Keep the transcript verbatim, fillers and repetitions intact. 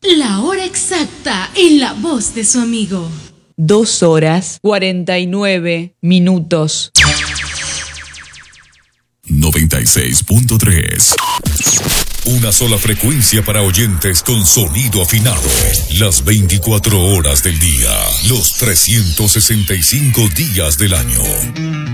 La hora exacta en la voz de su amigo. Dos horas cuarenta y nueve minutos. noventa y seis punto tres. Una sola frecuencia para oyentes con sonido afinado. Las veinticuatro horas del día. Los trescientos sesenta y cinco días del año.